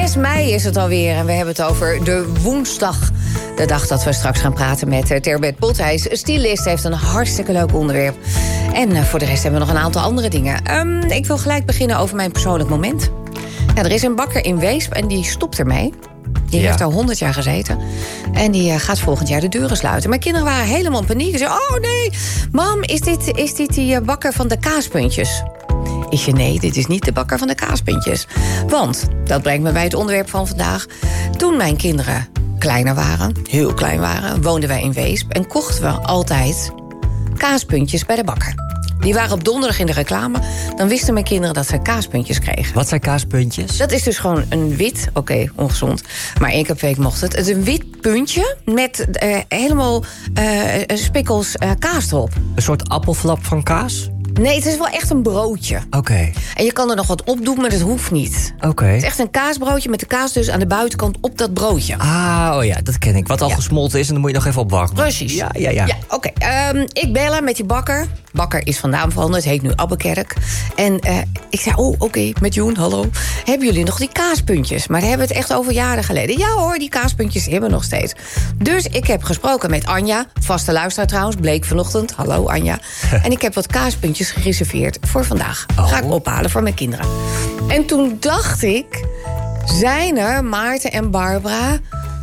6 mei is het alweer en we hebben het over de woensdag. De dag dat we straks gaan praten met Terbet Pot. Hij is stylist, heeft een hartstikke leuk onderwerp. En voor de rest hebben we nog een aantal andere dingen. Ik wil gelijk beginnen over mijn persoonlijk moment. Ja, er is een bakker in Weesp en die stopt ermee. Die heeft daar 100 jaar gezeten. En die gaat volgend jaar de deuren sluiten. Mijn kinderen waren helemaal in paniek. Ze zeiden, oh nee, mam, is dit die bakker van de kaaspuntjes? Ik zei, nee, dit is niet de bakker van de kaaspuntjes. Want, dat brengt me bij het onderwerp van vandaag. Toen mijn kinderen kleiner waren, heel klein waren, woonden wij in Weesp en kochten we altijd kaaspuntjes bij de bakker. Die waren op donderdag in de reclame. Dan wisten mijn kinderen dat ze kaaspuntjes kregen. Wat zijn kaaspuntjes? Dat is dus gewoon een wit, oké, ongezond, maar 1 keer per week mocht het. Het is een wit puntje met helemaal spikkels kaas erop. Een soort appelflap van kaas? Nee, het is wel echt een broodje. Oké. En je kan er nog wat op doen, maar dat hoeft niet. Oké. Het is echt een kaasbroodje met de kaas dus aan de buitenkant op dat broodje. Ah, oh ja, dat ken ik. Wat al gesmolten is en dan moet je nog even opwarmen. Precies. Ja. Oké. Ik bellen met die bakker. Bakker is van naam veranderd, heet nu Abbekerk. En ik zei, oké, met Joen, hallo. Hebben jullie nog die kaaspuntjes? Maar daar hebben we het echt over jaren geleden. Ja hoor, die kaaspuntjes hebben we nog steeds. Dus ik heb gesproken met Anja, vaste luisteraar trouwens, bleek vanochtend. Hallo Anja. En ik heb wat kaaspuntjes gereserveerd voor vandaag. Ga ik ophalen voor mijn kinderen. En toen dacht ik, zijn er, Maarten en Barbara,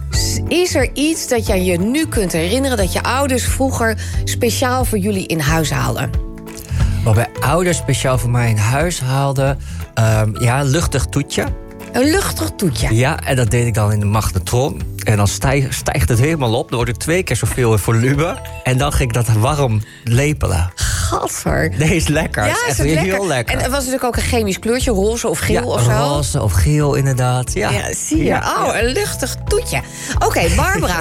is er iets dat jij je nu kunt herinneren dat je ouders vroeger speciaal voor jullie in huis haalden? Wat mijn ouders speciaal voor mij in huis haalden, luchtig toetje. Een luchtig toetje? Ja, en dat deed ik dan in de magnetron. En dan stijgt het helemaal op. Dan wordt het 2 keer zoveel volume. En dan ging ik dat warm lepelen. Gadver. Nee, is lekker. Ja, is echt heel lekker. En er was natuurlijk ook een chemisch kleurtje, roze of geel of zo. Roze of geel inderdaad. Ja, zie je. Een luchtig toetje. Oké, Barbara.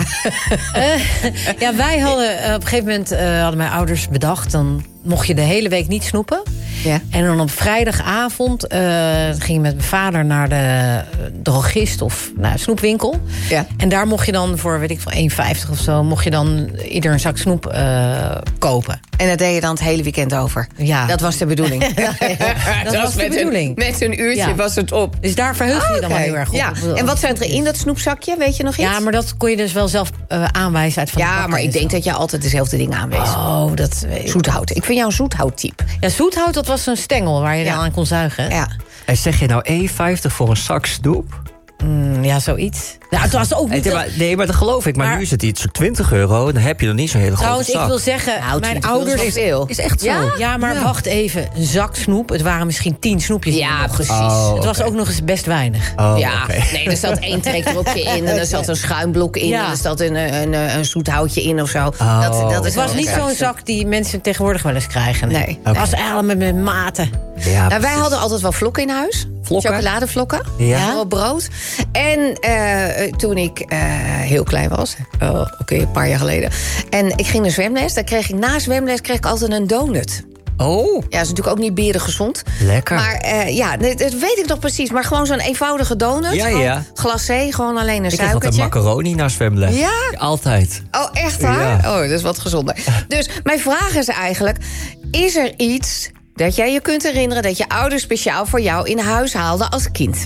Wij hadden op een gegeven moment hadden mijn ouders bedacht, dan mocht je de hele week niet snoepen. Ja. En dan op vrijdagavond ging je met mijn vader naar de drogist of snoepwinkel. Ja. En daar mocht je dan voor, weet ik veel, 1,50 of zo, mocht je dan ieder een zak snoep kopen. En dat deed je dan het hele weekend over? Ja. Dat was de bedoeling? Dat was de bedoeling. Met een uurtje was het op. Dus daar verheug je dan wel heel erg op. Ja. En wat zat er in dat snoepzakje? Weet je nog iets? Ja, maar dat kon je dus wel zelf aanwijzen uit van de bakker. Maar ik denk dat je altijd dezelfde dingen aanwees. Dat weet ik. Zoethout. Ik vind jou een zoethouttype. Ja, zoethout, dat was een stengel waar je dan aan kon zuigen. Ja. En zeg je nou 1,50 voor een zak snoep? Ja, zoiets. Nou, het was ook niet... Nee, maar dat geloof ik. Maar nu is het iets voor €20. Dan heb je nog niet zo'n hele grote zak. Trouwens, ik wil zeggen, mijn ouders... Is echt zo. Ja, maar wacht even. Een zak snoep. Het waren misschien 10 snoepjes. Ja, precies. Het was ook nog eens best weinig. Nee, er zat 1 trekdropje in. En er zat een schuimblok in. En er zat een zoethoutje in of zo. Het was niet zo'n zak die mensen tegenwoordig wel eens krijgen. Nee. Het was eigenlijk met maten. Ja, wij hadden altijd wel vlokken in huis. Chocoladevlokken. Ja. Op brood. En toen ik heel klein was, een paar jaar geleden, en ik ging naar zwemles, dan kreeg ik na zwemles altijd een donut. Oh. Ja, dat is natuurlijk ook niet berengezond. Lekker. Maar dat weet ik nog precies. Maar gewoon zo'n eenvoudige donut. Ja. Glacé, gewoon alleen een ik suikertje. kreeg altijd macaroni na zwemles. Ja? Altijd. Oh, echt waar? Ja. Oh, dat is wat gezonder. Dus mijn vraag is eigenlijk, is er iets dat jij je kunt herinneren dat je ouders speciaal voor jou in huis haalden als kind?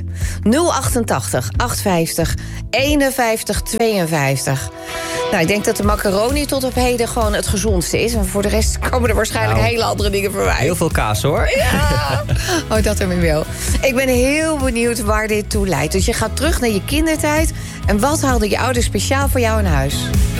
088 850 51 52. Nou, ik denk dat de macaroni tot op heden gewoon het gezondste is. En voor de rest komen er waarschijnlijk hele andere dingen voorbij. Heel veel kaas, hoor. Ja. Oh, dat er weer wel. Ik ben heel benieuwd waar dit toe leidt. Dus je gaat terug naar je kindertijd. En wat haalden je ouders speciaal voor jou in huis?